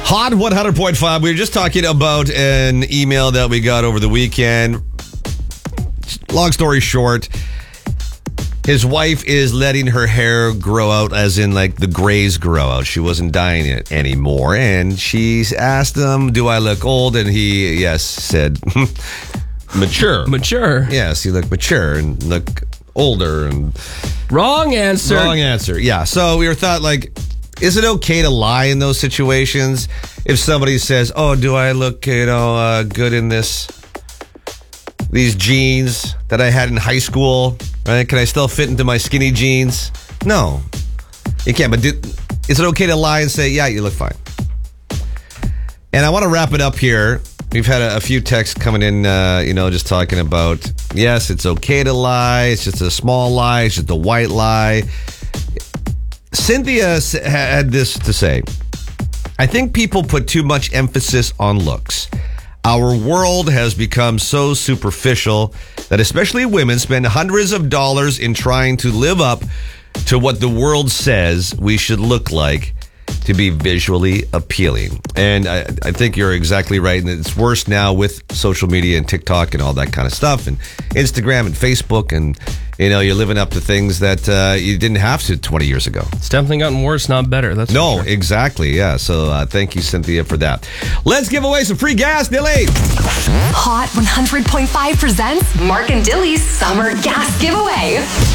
Hot 100.5. We were just talking about an email that we got over the weekend. Long story short, his wife is letting her hair grow out, as in like the grays grow out. She wasn't dyeing it anymore. And she asked him, do I look old? And he, yes, said, mature. Mature. Yes, you look mature and look older. And Wrong answer. Wrong answer. Yeah. So we were thought, like, is it okay to lie in those situations? If somebody says, oh, do I look, good in these jeans that I had in high school? Right? Can I still fit into my skinny jeans? No, you can't. But is it okay to lie and say, yeah, you look fine? And I want to wrap it up here. We've had a few texts coming in, just talking about, yes, it's okay to lie. It's just a small lie. It's just a white lie. Cynthia had this to say. I think people put too much emphasis on looks. Our world has become so superficial that especially women spend hundreds of dollars in trying to live up to what the world says we should look like to be visually appealing. And I think you're exactly right. And it's worse now with social media and TikTok and all that kind of stuff, and Instagram and Facebook. And, you're living up to things that you didn't have to 20 years ago. It's definitely gotten worse, not better. That's No, for sure. Exactly. Yeah. So thank you, Cynthia, for that. Let's give away some free gas, Dilly. Hot 100.5 presents Mark and Dilly's Summer Gas Giveaway.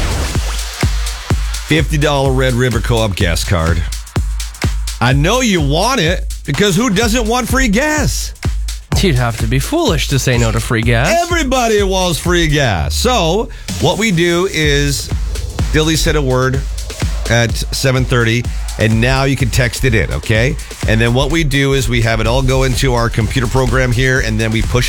$50 Red River Co-op gas card. I know you want it, because who doesn't want free gas? You'd have to be foolish to say no to free gas. Everybody wants free gas. So what we do is Dilly said a word at 7:30, and now you can text it in, okay? And then what we do is we have it all go into our computer program here, and then we push